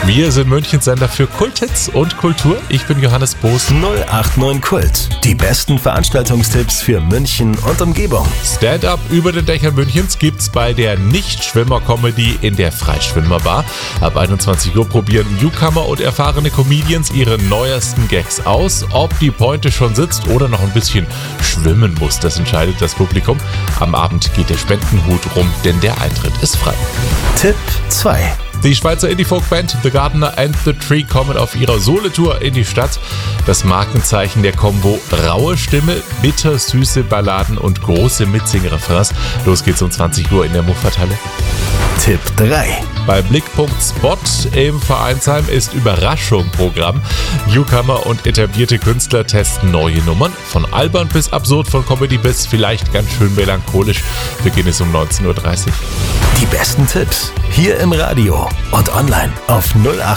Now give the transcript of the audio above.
Wir sind Münchens Sender für Kulthits und Kultur. Ich bin Johannes Boos. 089 Kult. Die besten Veranstaltungstipps für München und Umgebung. Stand-up über den Dächern Münchens gibt's bei der Nichtschwimmer-Comedy in der Freischwimmerbar. Ab 21 Uhr probieren Newcomer und erfahrene Comedians ihre neuesten Gags aus. Ob die Pointe schon sitzt oder noch ein bisschen schwimmen muss, das entscheidet das Publikum. Am Abend geht der Spendenhut rum, denn der Eintritt ist frei. Tipp 2. Die Schweizer Indie-Folk-Band The Gardener and the Tree kommen auf ihrer Solo-Tour in die Stadt. Das Markenzeichen der Combo: raue Stimme, bittersüße Balladen und große Mitsing-Refrains. Los geht's um 20 Uhr in der Muffathalle. Tipp 3. Bei Blickpunkt Spot im Vereinsheim ist Überraschung Programm. Newcomer und etablierte Künstler testen neue Nummern. Von albern bis absurd, von Comedy bis vielleicht ganz schön melancholisch. Beginn ist um 19.30 Uhr. Die besten Tipps hier im Radio und online auf 089